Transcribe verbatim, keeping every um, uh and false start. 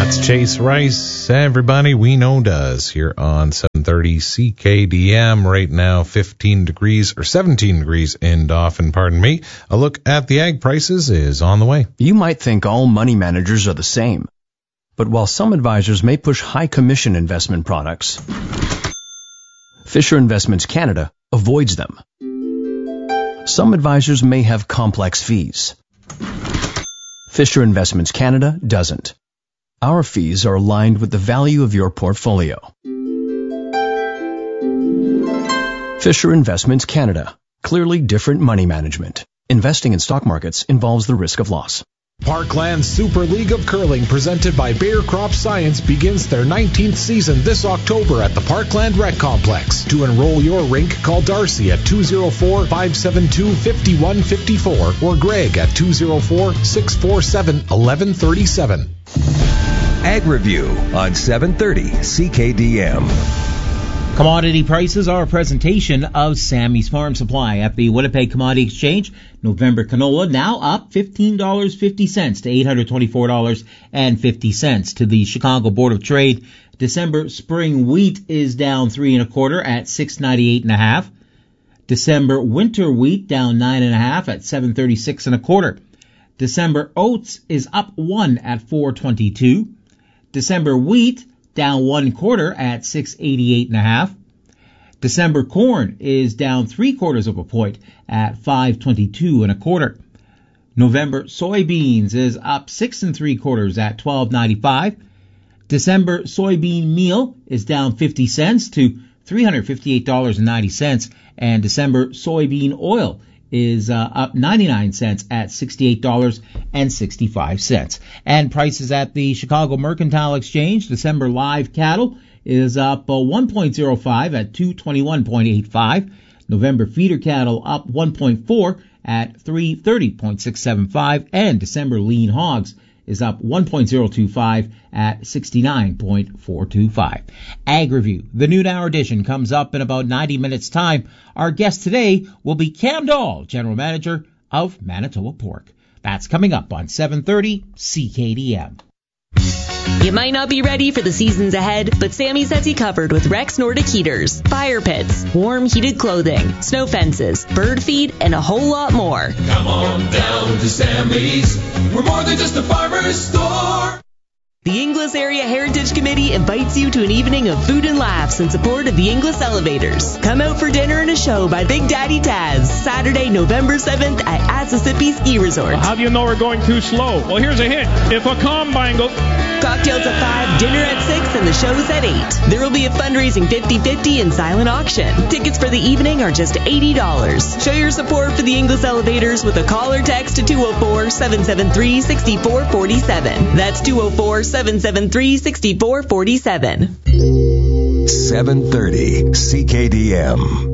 That's Chase Rice. Everybody we know does here on seven thirty C K D M. Right now, fifteen degrees or seventeen degrees in Dauphin, pardon me. A look at the ag prices is on the way. You might think all money managers are the same. But while some advisors may push high commission investment products, Fisher Investments Canada avoids them. Some advisors may have complex fees. Fisher Investments Canada doesn't. Our fees are aligned with the value of your portfolio. Fisher Investments Canada. Clearly different money management. Investing in stock markets involves the risk of loss. Parkland Super League of Curling, presented by Bayer Crop Science, begins their nineteenth season this October at the Parkland Rec Complex. To enroll your rink, call Darcy at two oh four, five seven two, five one five four or Greg at two oh four, six four seven, one one three seven. Ag Review on seven thirty C K D M. Commodity prices are a presentation of Sammy's Farm Supply at the Winnipeg Commodity Exchange. November canola now up fifteen dollars and fifty cents to eight hundred twenty-four dollars and fifty cents. To the Chicago Board of Trade, December spring wheat is down three and a quarter at six ninety-eight and a half. December winter wheat down nine and a half at seven thirty-six and a quarter. December oats is up one at four twenty-two. December wheat down one quarter at six eighty-eight and a half. December corn is down three quarters of a point at five twenty-two and a quarter. November soybeans is up six and three quarters at twelve ninety-five. December soybean meal is down fifty cents to three hundred fifty-eight dollars and ninety cents, and December soybean oil is uh, up ninety-nine cents at sixty-eight dollars and sixty-five cents. And prices at the Chicago Mercantile Exchange, December live cattle is up uh, one point oh five at two twenty-one point eight five. November feeder cattle up one point four at three thirty point six seven five. And December lean hogs is up one point oh two five at sixty-nine point four two five. Ag Review, the noon hour edition, comes up in about ninety minutes time. Our guest today will be Cam Dahl, General Manager of Manitoba Pork. That's coming up on seven thirty C K D M. You might not be ready for the seasons ahead, but Sammy's has you covered with Rex Nordic heaters, fire pits, warm heated clothing, snow fences, bird feed, and a whole lot more. Come on down to Sammy's. We're more than just a farmer's store. The Inglis Area Heritage Committee invites you to an evening of food and laughs in support of the Inglis Elevators. Come out for dinner and a show by Big Daddy Taz, Saturday, November seventh at Assisipi Ski Resort. Well, how do you know we're going too slow? Well, here's a hint. If a combine goes... Cocktails at five, dinner at six, and the show's at eight. There will be a fundraising fifty-fifty and silent auction. Tickets for the evening are just eighty dollars. Show your support for the Inglis Elevators with a call or text to two oh four, seven seven three, six four four seven. That's two oh four, seven seven three, six four four seven. seven thirty C K D M.